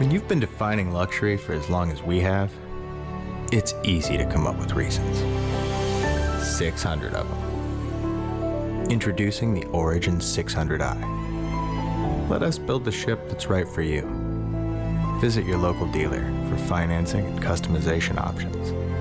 When you've been defining luxury for as long as we have, it's easy to come up with reasons. 600 of them. Introducing the Origin 600i. Let us build the ship that's right for you. Visit your local dealer for financing and customization options.